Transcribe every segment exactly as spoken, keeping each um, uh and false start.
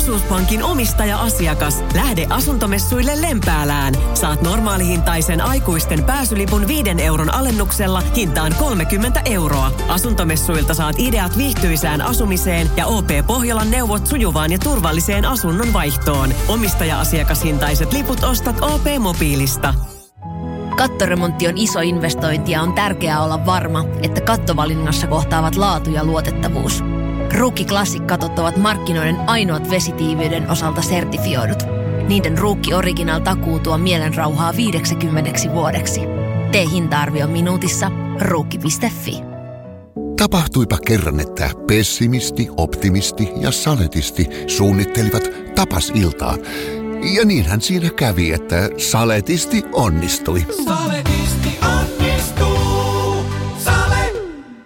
Osuuspankin omistaja-asiakas. Lähde asuntomessuille Lempäälään. Saat normaalihintaisen aikuisten pääsylipun viiden euron alennuksella hintaan kolmekymmentä euroa. Asuntomessuilta saat ideat viihtyisään asumiseen ja O P Pohjolan neuvot sujuvaan ja turvalliseen asunnon vaihtoon. Omistaja-asiakashintaiset liput ostat O P-mobiilista. Kattoremontti on iso investointi ja on tärkeää olla varma, että kattovalinnassa kohtaavat laatu ja luotettavuus. Ruukki Classic-katot ovat markkinoiden ainoat vesitiiviyden osalta sertifioidut. Niiden Ruukki Original takuu tuo mielenrauhaa viideksikymmeneksi vuodeksi. Tee hinta-arvio minuutissa ruukki piste fi. Tapahtuipa kerran, että pessimisti, optimisti ja saletisti suunnittelivat tapasiltaa. Ja niinhän siinä kävi, että saletisti onnistui. Saletisti onnistuu. Sale.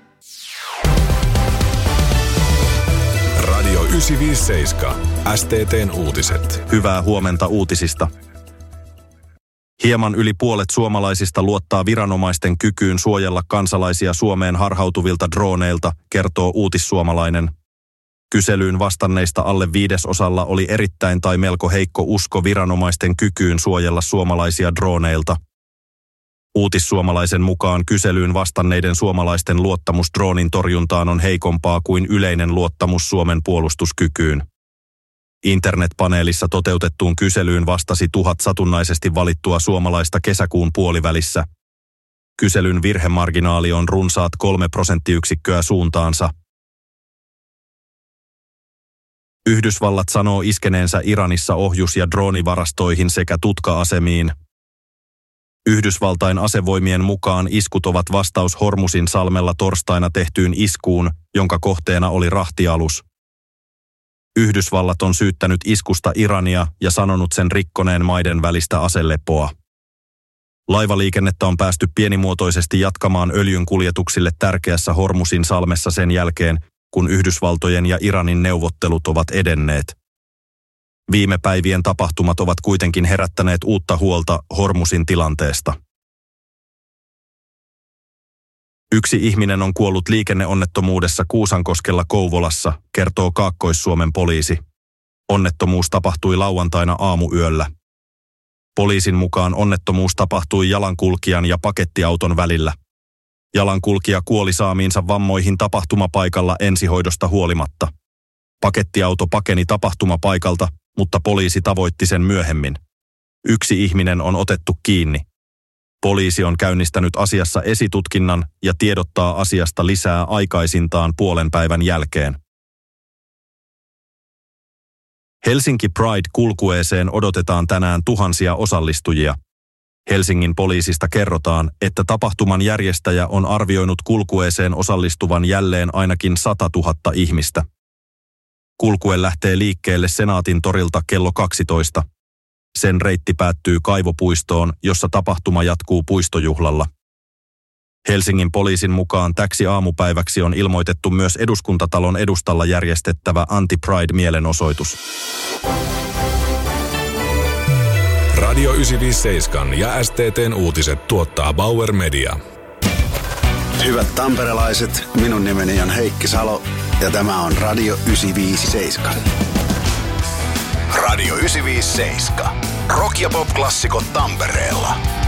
Radio yhdeksänsataaviisikymmentäseitsemän. S T T:n uutiset. Hyvää huomenta uutisista. Hieman yli puolet suomalaisista luottaa viranomaisten kykyyn suojella kansalaisia Suomeen harhautuvilta droneilta, kertoo Uutissuomalainen. Kyselyyn vastanneista alle viidesosalla oli erittäin tai melko heikko usko viranomaisten kykyyn suojella suomalaisia droneilta. Uutissuomalaisen mukaan kyselyyn vastanneiden suomalaisten luottamus droonin torjuntaan on heikompaa kuin yleinen luottamus Suomen puolustuskykyyn. Internetpaneelissa toteutettuun kyselyyn vastasi tuhat satunnaisesti valittua suomalaista kesäkuun puolivälissä. Kyselyn virhemarginaali on runsaat kolme prosenttiyksikköä suuntaansa. Yhdysvallat sanoo iskeneensä Iranissa ohjus- ja droonivarastoihin sekä tutka-asemiin. Yhdysvaltain asevoimien mukaan iskut ovat vastaus Hormusin salmella torstaina tehtyyn iskuun, jonka kohteena oli rahtialus. Yhdysvallat on syyttänyt iskusta Irania ja sanonut sen rikkoneen maiden välistä aselepoa. Laivaliikennettä on päästy pienimuotoisesti jatkamaan öljyn kuljetuksille tärkeässä Hormusin salmessa sen jälkeen, kun Yhdysvaltojen ja Iranin neuvottelut ovat edenneet. Viime päivien tapahtumat ovat kuitenkin herättäneet uutta huolta Hormusin tilanteesta. Yksi ihminen on kuollut liikenneonnettomuudessa Kuusankoskella Kouvolassa, kertoo Kaakkois-Suomen poliisi. Onnettomuus tapahtui lauantaina aamuyöllä. Poliisin mukaan onnettomuus tapahtui jalankulkijan ja pakettiauton välillä. Jalankulkija kuoli saamiinsa vammoihin tapahtumapaikalla ensihoidosta huolimatta. Pakettiauto pakeni tapahtumapaikalta, mutta poliisi tavoitti sen myöhemmin. Yksi ihminen on otettu kiinni. Poliisi on käynnistänyt asiassa esitutkinnan ja tiedottaa asiasta lisää aikaisintaan puolen päivän jälkeen. Helsinki Pride-kulkueeseen odotetaan tänään tuhansia osallistujia. Helsingin poliisista kerrotaan, että tapahtuman järjestäjä on arvioinut kulkueeseen osallistuvan jälleen ainakin sata tuhatta ihmistä. Kulkue lähtee liikkeelle Senaatin torilta kello kaksitoista. Sen reitti päättyy Kaivopuistoon, jossa tapahtuma jatkuu puistojuhlalla. Helsingin poliisin mukaan täksi aamupäiväksi on ilmoitettu myös Eduskuntatalon edustalla järjestettävä Anti-Pride-mielenosoitus. Radio yhdeksänsataaviisikymmentäseitsemän ja S T T:n uutiset tuottaa Bauer Media. Hyvät tamperelaiset, minun nimeni on Heikki Salo ja tämä on Radio yhdeksänsataaviisikymmentäseitsemän. Radio yhdeksänsataaviisikymmentäseitsemän. Rock ja pop-klassikot Tampereella.